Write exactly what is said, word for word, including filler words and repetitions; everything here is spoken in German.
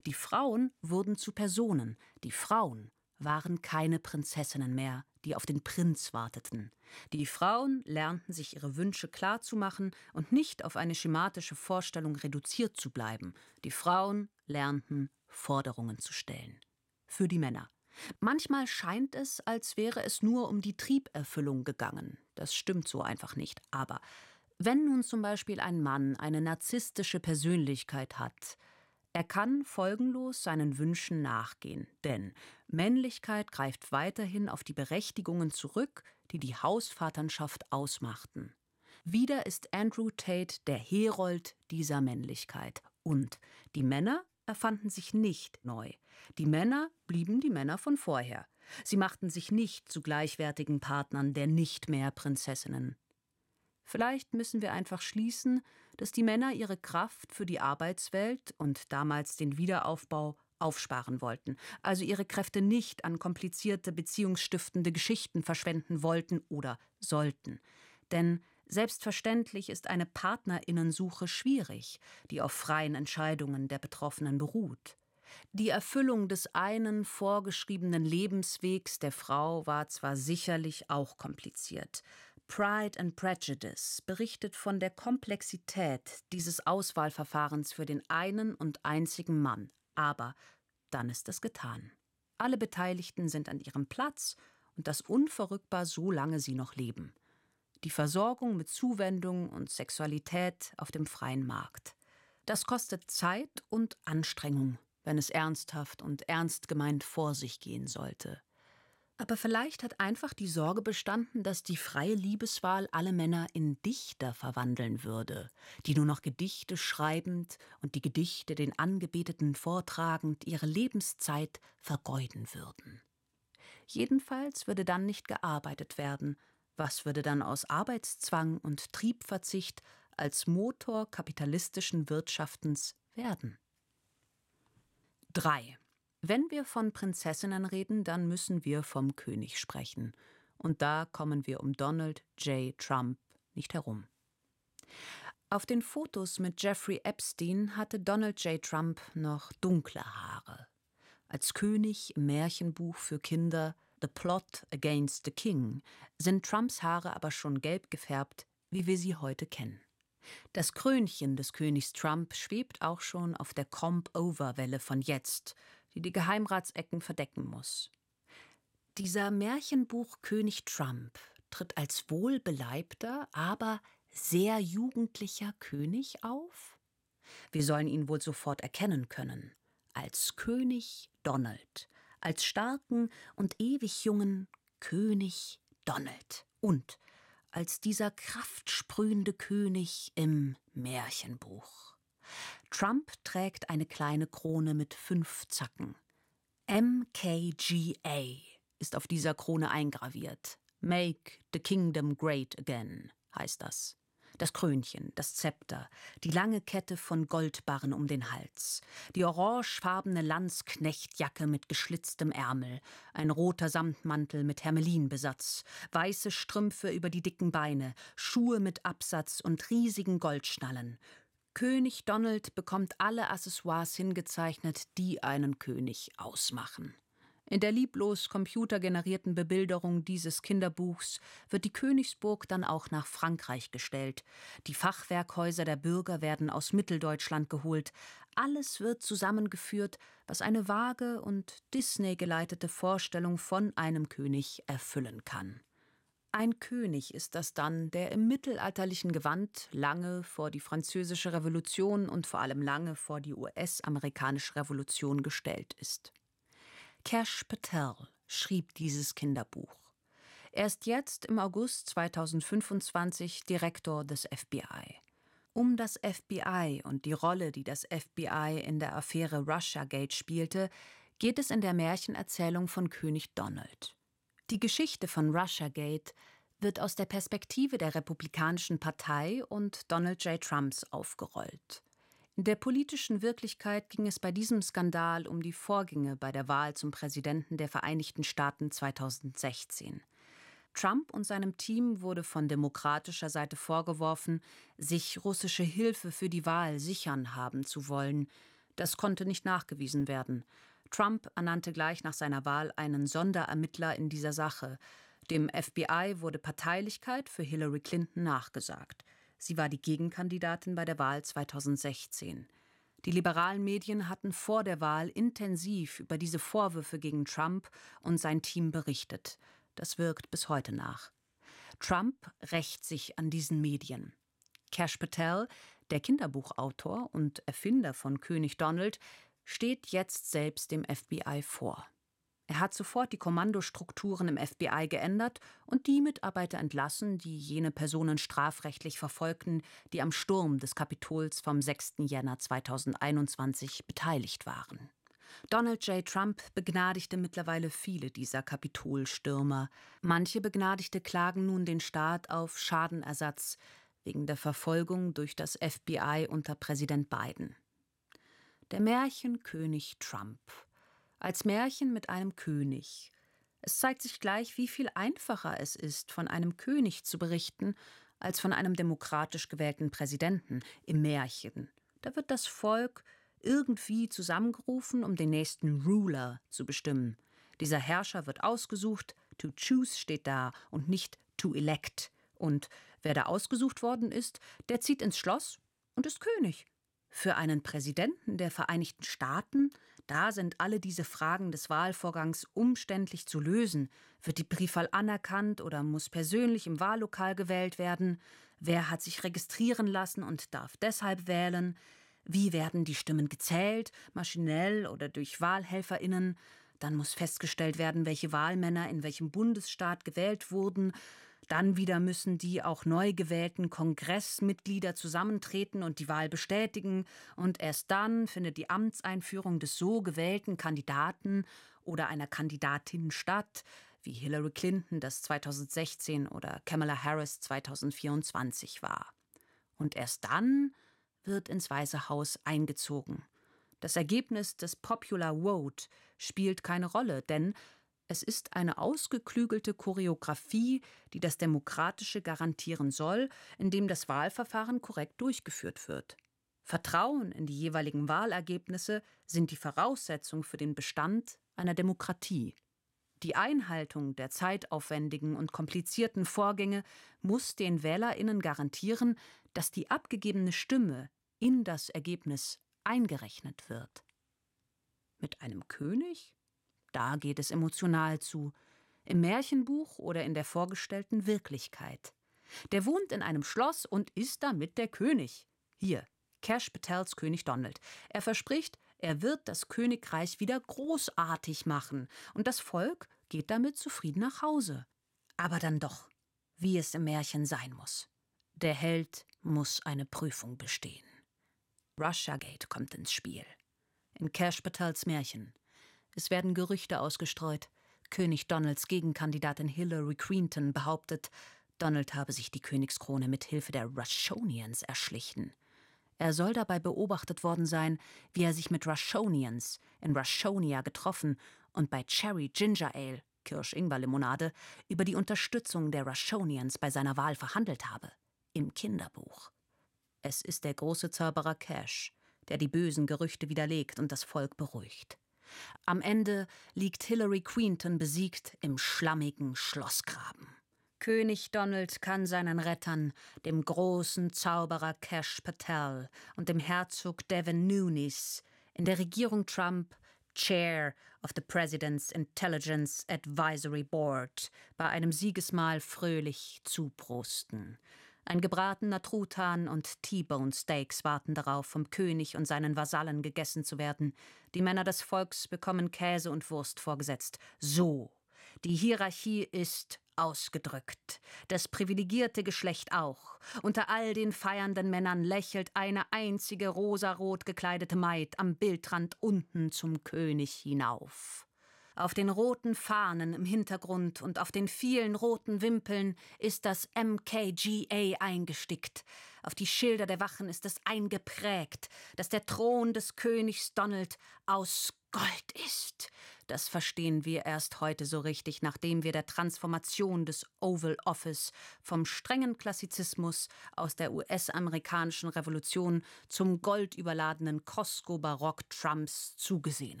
Die Frauen wurden zu Personen. Die Frauen waren keine Prinzessinnen mehr, die auf den Prinz warteten. Die Frauen lernten sich ihre Wünsche klarzumachen und nicht auf eine schematische Vorstellung reduziert zu bleiben. Die Frauen lernten, Forderungen zu stellen. Für die Männer. Manchmal scheint es, als wäre es nur um die Trieberfüllung gegangen. Das stimmt so einfach nicht. Aber wenn nun zum Beispiel ein Mann eine narzisstische Persönlichkeit hat, er kann folgenlos seinen Wünschen nachgehen, denn Männlichkeit greift weiterhin auf die Berechtigungen zurück, die die Hausvaternschaft ausmachten. Wieder ist Andrew Tate der Herold dieser Männlichkeit. Und die Männer erfanden sich nicht neu. Die Männer blieben die Männer von vorher. Sie machten sich nicht zu gleichwertigen Partnern der nicht mehr Prinzessinnen. Vielleicht müssen wir einfach schließen, dass die Männer ihre Kraft für die Arbeitswelt und damals den Wiederaufbau aufsparen wollten, also ihre Kräfte nicht an komplizierte, beziehungsstiftende Geschichten verschwenden wollten oder sollten. Denn selbstverständlich ist eine Partnerinnensuche schwierig, die auf freien Entscheidungen der Betroffenen beruht. Die Erfüllung des einen vorgeschriebenen Lebenswegs der Frau war zwar sicherlich auch kompliziert. Pride and Prejudice berichtet von der Komplexität dieses Auswahlverfahrens für den einen und einzigen Mann. Aber dann ist es getan. Alle Beteiligten sind an ihrem Platz und das unverrückbar, solange sie noch leben. Die Versorgung mit Zuwendung und Sexualität auf dem freien Markt. Das kostet Zeit und Anstrengung, wenn es ernsthaft und ernst gemeint vor sich gehen sollte. Aber vielleicht hat einfach die Sorge bestanden, dass die freie Liebeswahl alle Männer in Dichter verwandeln würde, die nur noch Gedichte schreibend und die Gedichte den Angebeteten vortragend ihre Lebenszeit vergeuden würden. Jedenfalls würde dann nicht gearbeitet werden. Was würde dann aus Arbeitszwang und Triebverzicht als Motor kapitalistischen Wirtschaftens werden? drei. Wenn wir von Prinzessinnen reden, dann müssen wir vom König sprechen. Und da kommen wir um Donald J. Trump nicht herum. Auf den Fotos mit Jeffrey Epstein hatte Donald J. Trump noch dunkle Haare. Als König im Märchenbuch für Kinder The Plot Against the King sind Trumps Haare aber schon gelb gefärbt, wie wir sie heute kennen. Das Krönchen des Königs Trump schwebt auch schon auf der Comb-Over-Welle von jetzt, die die Geheimratsecken verdecken muss. Dieser Märchenbuch-König Trump tritt als wohlbeleibter, aber sehr jugendlicher König auf? Wir sollen ihn wohl sofort erkennen können. Als König Donald, als starken und ewig jungen König Donald und als dieser kraftsprühende König im Märchenbuch. Trump trägt eine kleine Krone mit fünf Zacken. M K G A ist auf dieser Krone eingraviert. Make the Kingdom Great Again heißt das. Das Krönchen, das Zepter, die lange Kette von Goldbarren um den Hals, die orangefarbene Landsknechtjacke mit geschlitztem Ärmel, ein roter Samtmantel mit Hermelinbesatz, weiße Strümpfe über die dicken Beine, Schuhe mit Absatz und riesigen Goldschnallen. König Donald bekommt alle Accessoires hingezeichnet, die einen König ausmachen. In der lieblos computergenerierten Bebilderung dieses Kinderbuchs wird die Königsburg dann auch nach Frankreich gestellt. Die Fachwerkhäuser der Bürger werden aus Mitteldeutschland geholt. Alles wird zusammengeführt, was eine vage und Disney-geleitete Vorstellung von einem König erfüllen kann. Ein König ist das dann, der im mittelalterlichen Gewand lange vor die Französische Revolution und vor allem lange vor die U S-amerikanische Revolution gestellt ist. Kash Patel schrieb dieses Kinderbuch. Er ist jetzt im August zweitausendfünfundzwanzig Direktor des F B I. Um das F B I und die Rolle, die das F B I in der Affäre Russiagate spielte, geht es in der Märchenerzählung von König Donald. Die Geschichte von Russiagate wird aus der Perspektive der Republikanischen Partei und Donald J. Trumps aufgerollt. In der politischen Wirklichkeit ging es bei diesem Skandal um die Vorgänge bei der Wahl zum Präsidenten der Vereinigten Staaten zweitausendsechzehn. Trump und seinem Team wurde von demokratischer Seite vorgeworfen, sich russische Hilfe für die Wahl sichern haben zu wollen. Das konnte nicht nachgewiesen werden. Trump ernannte gleich nach seiner Wahl einen Sonderermittler in dieser Sache. Dem F B I wurde Parteilichkeit für Hillary Clinton nachgesagt. Sie war die Gegenkandidatin bei der Wahl zweitausendsechzehn. Die liberalen Medien hatten vor der Wahl intensiv über diese Vorwürfe gegen Trump und sein Team berichtet. Das wirkt bis heute nach. Trump rächt sich an diesen Medien. Kash Patel, der Kinderbuchautor und Erfinder von König Donald, steht jetzt selbst dem F B I vor. Er hat sofort die Kommandostrukturen im F B I geändert und die Mitarbeiter entlassen, die jene Personen strafrechtlich verfolgten, die am Sturm des Kapitols vom sechsten Jänner zweitausendeinundzwanzig beteiligt waren. Donald J. Trump begnadigte mittlerweile viele dieser Kapitolstürmer. Manche Begnadigte klagen nun den Staat auf Schadenersatz wegen der Verfolgung durch das F B I unter Präsident Biden. Der Märchenkönig Trump. Als Märchen mit einem König. Es zeigt sich gleich, wie viel einfacher es ist, von einem König zu berichten, als von einem demokratisch gewählten Präsidenten im Märchen. Da wird das Volk irgendwie zusammengerufen, um den nächsten Ruler zu bestimmen. Dieser Herrscher wird ausgesucht, to choose steht da und nicht to elect. Und wer da ausgesucht worden ist, der zieht ins Schloss und ist König. Für einen Präsidenten der Vereinigten Staaten, da sind alle diese Fragen des Wahlvorgangs umständlich zu lösen. Wird die Briefwahl anerkannt oder muss persönlich im Wahllokal gewählt werden? Wer hat sich registrieren lassen und darf deshalb wählen? Wie werden die Stimmen gezählt, maschinell oder durch WahlhelferInnen? Dann muss festgestellt werden, welche Wahlmänner in welchem Bundesstaat gewählt wurden. Dann wieder müssen die auch neu gewählten Kongressmitglieder zusammentreten und die Wahl bestätigen. Und erst dann findet die Amtseinführung des so gewählten Kandidaten oder einer Kandidatin statt, wie Hillary Clinton das zweitausendsechzehn oder Kamala Harris zweitausendvierundzwanzig war. Und erst dann wird ins Weiße Haus eingezogen. Das Ergebnis des Popular Vote spielt keine Rolle, denn es ist eine ausgeklügelte Choreografie, die das Demokratische garantieren soll, indem das Wahlverfahren korrekt durchgeführt wird. Vertrauen in die jeweiligen Wahlergebnisse sind die Voraussetzung für den Bestand einer Demokratie. Die Einhaltung der zeitaufwendigen und komplizierten Vorgänge muss den WählerInnen garantieren, dass die abgegebene Stimme in das Ergebnis eingerechnet wird. Mit einem König? Da geht es emotional zu. Im Märchenbuch oder in der vorgestellten Wirklichkeit. Der wohnt in einem Schloss und ist damit der König. Hier, Kash Patels König Donald. Er verspricht, er wird das Königreich wieder großartig machen. Und das Volk geht damit zufrieden nach Hause. Aber dann doch, wie es im Märchen sein muss. Der Held muss eine Prüfung bestehen. Russiagate kommt ins Spiel. In Kash Patels Märchen. Es werden Gerüchte ausgestreut. König Donalds Gegenkandidatin Hillary Clinton behauptet, Donald habe sich die Königskrone mit Hilfe der Rushonians erschlichen. Er soll dabei beobachtet worden sein, wie er sich mit Rushonians in Rushonia getroffen und bei Cherry Ginger Ale, Kirsch-Ingwer-Limonade, über die Unterstützung der Rushonians bei seiner Wahl verhandelt habe. Im Kinderbuch. Es ist der große Zauberer Kash, der die bösen Gerüchte widerlegt und das Volk beruhigt. Am Ende liegt Hillary Clinton besiegt im schlammigen Schlossgraben. König Donald kann seinen Rettern, dem großen Zauberer Kash Patel und dem Herzog Devin Nunes, in der Regierung Trump Chair of the President's Intelligence Advisory Board, bei einem Siegesmahl fröhlich zuprosten. Ein gebratener Truthahn und T-Bone Steaks warten darauf, vom König und seinen Vasallen gegessen zu werden. Die Männer des Volks bekommen Käse und Wurst vorgesetzt. So. Die Hierarchie ist ausgedrückt. Das privilegierte Geschlecht auch. Unter all den feiernden Männern lächelt eine einzige rosarot gekleidete Maid am Bildrand unten zum König hinauf. Auf den roten Fahnen im Hintergrund und auf den vielen roten Wimpeln ist das M K G A eingestickt. Auf die Schilder der Wachen ist es eingeprägt, dass der Thron des Königs Donald aus Gold ist. Das verstehen wir erst heute so richtig, nachdem wir der Transformation des Oval Office vom strengen Klassizismus aus der U S-amerikanischen Revolution zum goldüberladenen Costco-Barock Trumps zugesehen